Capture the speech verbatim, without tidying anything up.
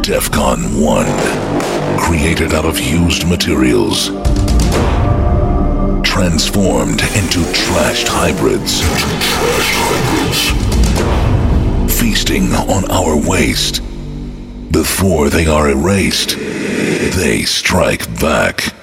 Defcon one, created out of used materials, transformed into trashed hybrids, feasting on our waste. Before they are erased, they strike back.